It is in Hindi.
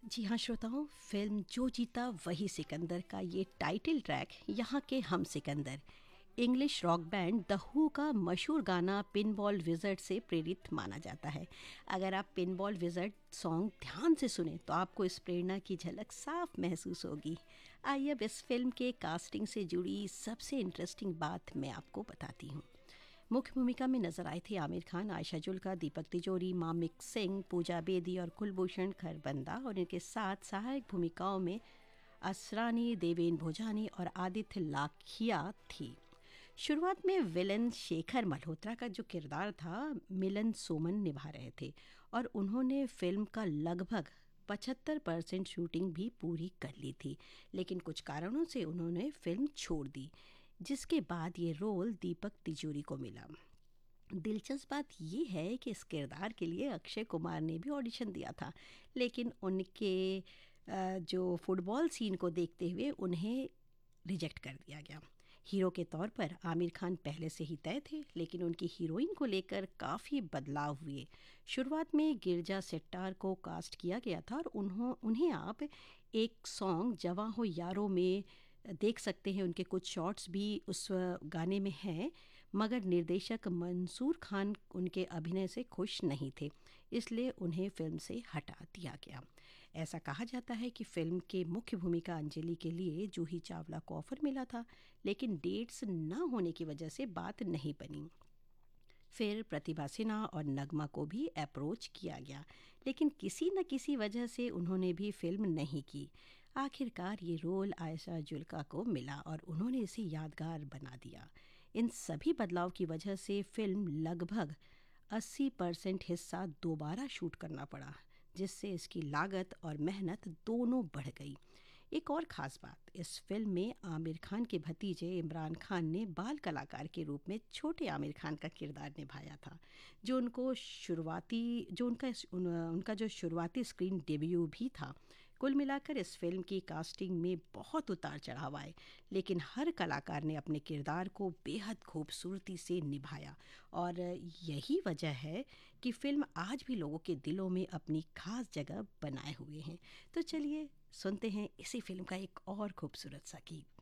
जी हाँ श्रोताओं, फिल्म जो जीता वही सिकंदर का ये टाइटल ट्रैक यहाँ के हम Sikandar English rock band the हू का मशहूर गाना पिनबॉल विज़र्ड से प्रेरित माना जाता है। अगर आप पिनबॉल विज़र्ड सॉन्ग ध्यान से सुने तो आपको इस प्रेरणा की झलक साफ महसूस होगी। आइए अब इस फिल्म के कास्टिंग से जुड़ी सबसे इंटरेस्टिंग बात मैं आपको बताती हूँ। मुख्य भूमिका में नजर आए थे आमिर खान, आयशा जुल्का, दीपक तिजोरी, मामिक सिंह, पूजा बेदी और कुलभूषण खरबंदा, और इनके साथ सहायक भूमिकाओं में असरानी, देवेन भोजानी और आदित्य लाखिया थी। शुरुआत में विलन शेखर मल्होत्रा का जो किरदार था मिलन सोमन निभा रहे थे और उन्होंने फिल्म का लगभग 75% शूटिंग भी पूरी कर ली थी, लेकिन कुछ कारणों से उन्होंने फिल्म छोड़ दी, जिसके बाद ये रोल दीपक तिजोरी को मिला। दिलचस्प बात यह है कि इस किरदार के लिए अक्षय कुमार ने भी ऑडिशन दिया था, लेकिन उनके जो फुटबॉल सीन को देखते हुए उन्हें रिजेक्ट कर दिया गया। हीरो के तौर पर आमिर खान पहले से ही तय थे, लेकिन उनकी हीरोइन को लेकर काफ़ी बदलाव हुए। शुरुआत में गिरजा सेट्टार को कास्ट किया गया था और उन्हें आप एक सॉन्ग जवां हो यारों में देख सकते हैं। उनके कुछ शॉट्स भी उस गाने में हैं, मगर निर्देशक मंसूर खान उनके अभिनय से खुश नहीं थे, इसलिए उन्हें फिल्म से हटा दिया गया। ऐसा कहा जाता है कि फिल्म के मुख्य भूमिका अंजलि के लिए जूही चावला को ऑफर मिला था, लेकिन डेट्स न होने की वजह से बात नहीं बनी। फिर प्रतिभा सिन्हा और नगमा को भी अप्रोच किया गया, लेकिन किसी न किसी वजह से उन्होंने भी फिल्म नहीं की। आखिरकार ये रोल आयशा जुल्का को मिला और उन्होंने इसे यादगार बना दिया। इन सभी बदलाव की वजह से फिल्म लगभग 80% हिस्सा दोबारा शूट करना पड़ा, जिससे इसकी लागत और मेहनत दोनों बढ़ गई। एक और ख़ास बात, इस फिल्म में आमिर खान के भतीजे इमरान खान ने बाल कलाकार के रूप में छोटे आमिर खान का किरदार निभाया था, उनका जो शुरुआती स्क्रीन डेब्यू भी था। कुल मिलाकर इस फिल्म की कास्टिंग में बहुत उतार चढ़ाव आए, लेकिन हर कलाकार ने अपने किरदार को बेहद खूबसूरती से निभाया, और यही वजह है कि फिल्म आज भी लोगों के दिलों में अपनी खास जगह बनाए हुए हैं। तो चलिए सुनते हैं इसी फिल्म का एक और खूबसूरत सा गीत।